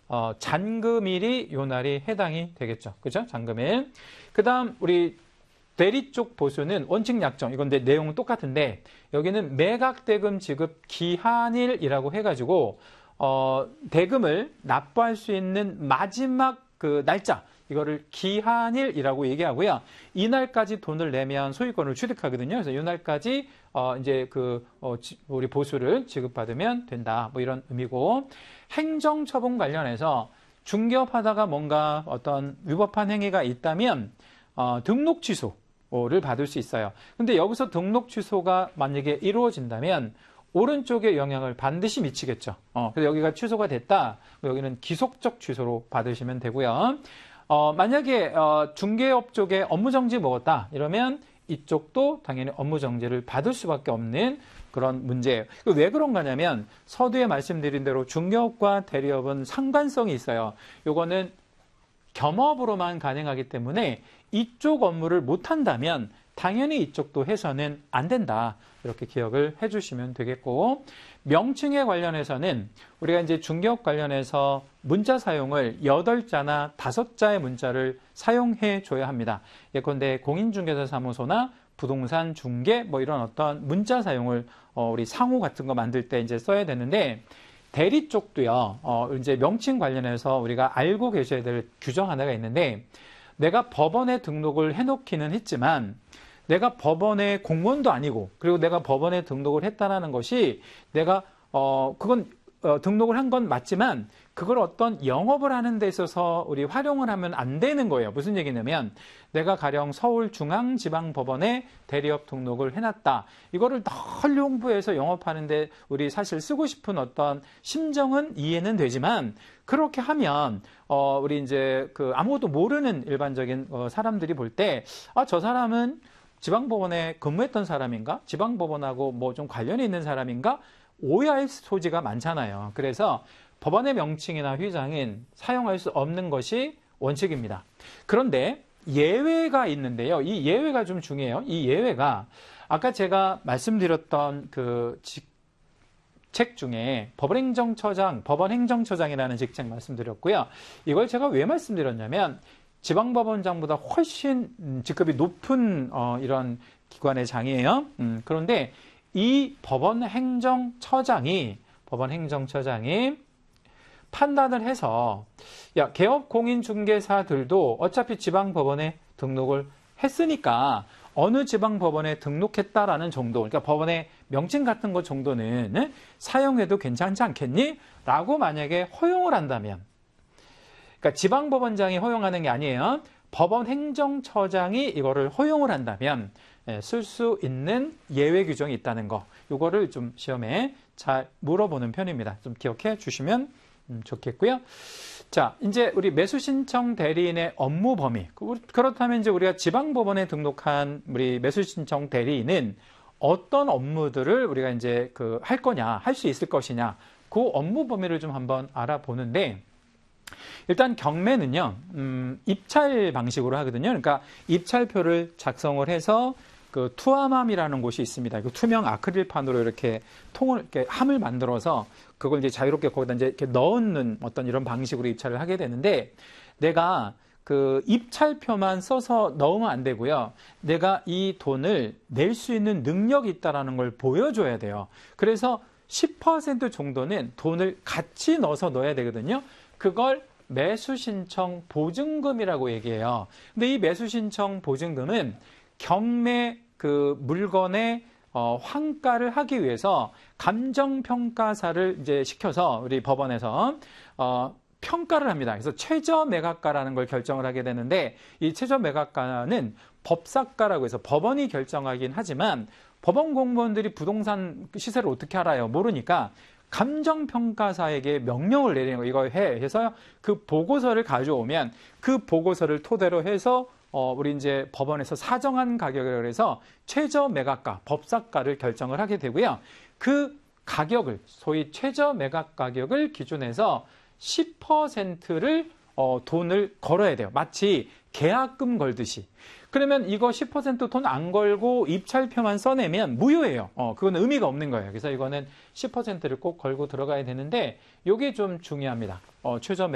잔금일이 요 날이 해당이 되겠죠. 그죠? 잔금일. 그 다음, 우리 대리 쪽 보수는 원칙 약정. 이건 내용은 똑같은데, 여기는 매각대금 지급 기한일이라고 해가지고, 대금을 납부할 수 있는 마지막 그 날짜. 이거를 기한일이라고 얘기하고요. 이날까지 돈을 내면 소유권을 취득하거든요. 그래서 이날까지 이제 우리 보수를 지급받으면 된다. 뭐 이런 의미고, 행정처분 관련해서 중개업하다가 뭔가 어떤 위법한 행위가 있다면 등록 취소를 받을 수 있어요. 근데 여기서 등록 취소가 만약에 이루어진다면 오른쪽에 영향을 반드시 미치겠죠. 그래서 여기가 취소가 됐다. 여기는 기속적 취소로 받으시면 되고요. 만약에 중개업 쪽에 업무정지 먹었다 이러면 이쪽도 당연히 업무정지를 받을 수밖에 없는 그런 문제예요. 왜 그런가냐면 서두에 말씀드린 대로 중개업과 대리업은 상관성이 있어요. 요거는 겸업으로만 가능하기 때문에 이쪽 업무를 못한다면 당연히 이쪽도 해서는 안 된다. 이렇게 기억을 해주시면 되겠고, 명칭에 관련해서는 우리가 이제 중개업 관련해서 문자 사용을 8자나 5자의 문자를 사용해 줘야 합니다. 예컨대 공인중개사 사무소나 부동산 중개 뭐 이런 어떤 문자 사용을 우리 상호 같은 거 만들 때 이제 써야 되는데, 대리 쪽도요. 이제 명칭 관련해서 우리가 알고 계셔야 될 규정 하나가 있는데, 내가 법원에 등록을 해놓기는 했지만 내가 법원의 공무원도 아니고, 그리고 내가 법원에 등록을 했다라는 것이 내가 그건 등록을 한 건 맞지만 그걸 어떤 영업을 하는 데 있어서 우리 활용을 하면 안 되는 거예요. 무슨 얘기냐면 내가 가령 서울중앙지방법원에 대리업 등록을 해놨다. 이거를 널리 홍보해서 영업하는데 우리 사실 쓰고 싶은 어떤 심정은 이해는 되지만, 그렇게 하면 우리 이제 아무것도 모르는 일반적인 사람들이 볼 때 저 사람은 지방법원에 근무했던 사람인가? 지방법원하고 뭐 좀 관련이 있는 사람인가? 오해할 소지가 많잖아요. 그래서 법원의 명칭이나 휘장은 사용할 수 없는 것이 원칙입니다. 그런데 예외가 있는데요. 이 예외가 좀 중요해요. 이 예외가 아까 제가 말씀드렸던 그 책 중에 법원행정처장이라는 직책 말씀드렸고요. 이걸 제가 왜 말씀드렸냐면 지방법원장보다 훨씬 직급이 높은 이런 기관의 장이에요. 그런데 이 법원행정처장이 판단을 해서 개업공인중개사들도 어차피 지방법원에 등록을 했으니까 어느 지방법원에 등록했다라는 정도, 그러니까 법원의 명칭 같은 것 정도는 사용해도 괜찮지 않겠니? 라고 만약에 허용을 한다면, 그러니까 지방법원장이 허용하는 게 아니에요. 법원행정처장이 이거를 허용을 한다면 쓸 수 있는 예외 규정이 있다는 거, 이거를 좀 시험에 잘 물어보는 편입니다. 좀 기억해 주시면 좋겠고요. 자, 이제 우리 매수신청 대리인의 업무 범위. 그렇다면 이제 우리가 지방법원에 등록한 우리 매수신청 대리인은 어떤 업무들을 우리가 이제 할 거냐, 할 수 있을 것이냐, 그 업무 범위를 좀 한번 알아보는데, 일단 경매는요, 입찰 방식으로 하거든요. 그러니까 입찰표를 작성을 해서 투함함이라는 곳이 있습니다. 투명 아크릴판으로 이렇게 함을 만들어서 그걸 이제 자유롭게 거기다 이제 이렇게 넣는 어떤 이런 방식으로 입찰을 하게 되는데, 내가 입찰표만 써서 넣으면 안 되고요. 내가 이 돈을 낼 수 있는 능력이 있다라는 걸 보여줘야 돼요. 그래서 10% 정도는 돈을 같이 넣어야 되거든요. 그걸 매수신청 보증금이라고 얘기해요. 근데 이 매수신청 보증금은 경매 물건의 환가를 하기 위해서 감정평가사를 이제 시켜서 우리 법원에서 평가를 합니다. 그래서 최저 매각가라는 걸 결정을 하게 되는데, 이 최저 매각가는 법사가라고 해서 법원이 결정하긴 하지만 법원 공무원들이 부동산 시세를 어떻게 알아요? 모르니까 감정평가사에게 명령을 내리는 거, 이거 해서 그 보고서를 가져오면 그 보고서를 토대로 해서 우리 이제 법원에서 사정한 가격을 해서 최저 매각가, 법사가를 결정을 하게 되고요. 그 가격을, 소위 최저 매각 가격을 기준해서 10%를 돈을 걸어야 돼요. 마치 계약금 걸듯이. 그러면 이거 10% 돈 안 걸고 입찰표만 써내면 무효예요. 그건 의미가 없는 거예요. 그래서 이거는 10%를 꼭 걸고 들어가야 되는데, 이게 좀 중요합니다. 최저